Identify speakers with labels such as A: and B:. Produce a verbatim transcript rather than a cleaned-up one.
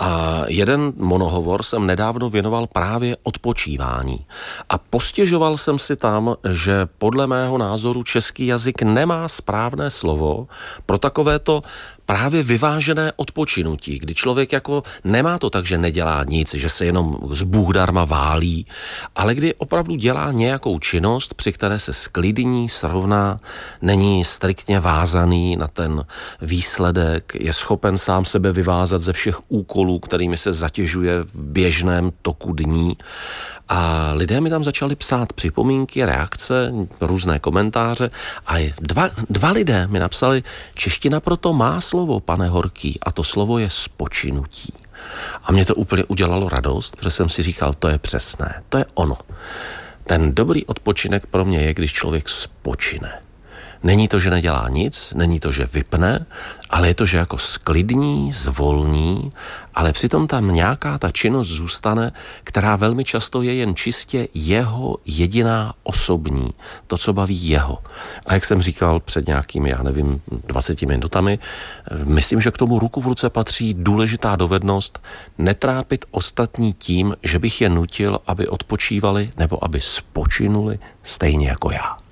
A: A jeden monohovor jsem nedávno věnoval právě odpočívání. A postěžoval jsem si tam, že podle mého názoru český jazyk nemá správné slovo pro takovéto právě vyvážené odpočinutí, kdy člověk jako nemá to tak, že nedělá nic, že se jenom z Bůh darma válí, ale kdy opravdu dělá nějakou činnost, při které se sklidní, srovná, není striktně vázaný na ten výsledek, je schopen sám sebe vyvázat ze všech úkolů, kterými se zatěžuje v běžném toku dní. A lidé mi tam začali psát připomínky, reakce, různé komentáře a dva, dva lidé mi napsali, čeština proto má slovo, pane Horký, a to slovo je spočinutí. A mě to úplně udělalo radost, protože jsem si říkal, to je přesné, to je ono. Ten dobrý odpočinek pro mě je, když člověk spočine. Není to, že nedělá nic, není to, že vypne, ale je to, že jako sklidní, zvolní, ale přitom tam nějaká ta činnost zůstane, která velmi často je jen čistě jeho jediná osobní, to, co baví jeho. A jak jsem říkal před nějakými, já nevím, dvaceti minutami, myslím, že k tomu ruku v ruce patří důležitá dovednost netrápit ostatní tím, že bych je nutil, aby odpočívali nebo aby spočinuli stejně jako já.